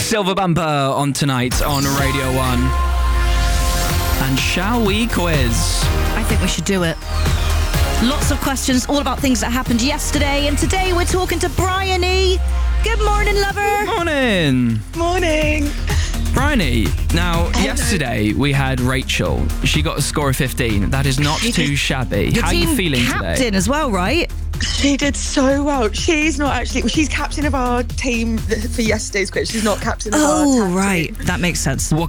Silver Bumper on tonight on Radio 1. And shall we quiz? I think we should do it. Lots of questions, all about things that happened yesterday. And today we're talking to Bryony. Good morning, lover. Morning. Morning. Bryony, now, yesterday we had Rachel. She got a score of 15. That is not too shabby. Your How are you team feeling captain today? as well, right? She did so well. She's not actually... She's captain of our team for yesterday's quiz. She's not captain of our Oh, tag right. team. That makes sense. What